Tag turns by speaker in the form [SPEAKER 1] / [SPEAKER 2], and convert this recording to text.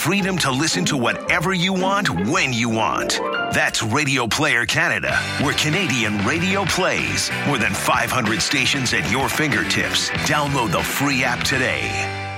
[SPEAKER 1] freedom to listen to whatever you want, when you want. That's Radio Player Canada, where Canadian radio plays. More than 500 stations at your fingertips. Download the free app today.